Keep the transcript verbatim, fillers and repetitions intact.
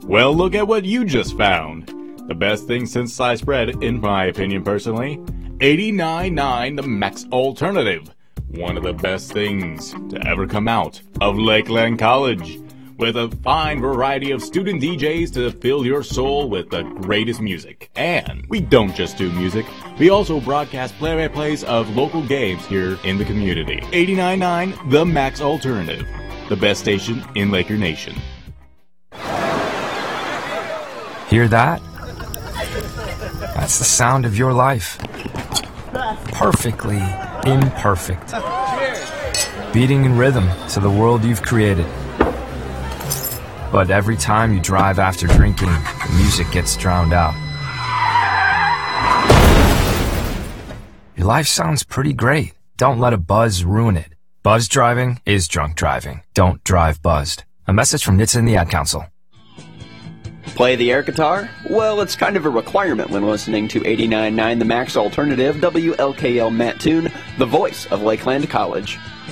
Well, look at what you just found. The best thing since sliced bread, in my opinion personally. eighty-nine point nine The Max Alternative. One of the best things to ever come out of Lakeland College. With a fine variety of student D Js to fill your soul with the greatest music. And we don't just do music, we also broadcast play-by-plays of local games here in the community. eighty-nine point nine The Max Alternative. The best station in Laker Nation. Hear that? That's the sound of your life. Perfectly imperfect. Beating in rhythm to the world you've created. But every time you drive after drinking, the music gets drowned out. Your life sounds pretty great. Don't let a buzz ruin it. Buzz driving is drunk driving. Don't drive buzzed. A message from N H T S A and the Ad Council. Play the air guitar? Well, it's kind of a requirement when listening to eighty-nine point nine The Max Alternative, W L K L Mattoon, the voice of Lakeland College.